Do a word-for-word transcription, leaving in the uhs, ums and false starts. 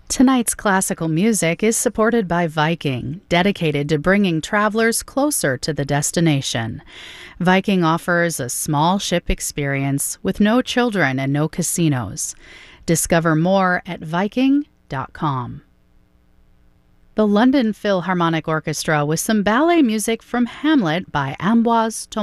Tonight's classical music is supported by Viking, dedicated to bringing travelers closer to the destination. Viking offers a small ship experience with no children and no casinos. Discover more at viking dot com. The London Philharmonic Orchestra with some ballet music from Hamlet by Ambroise Thomas.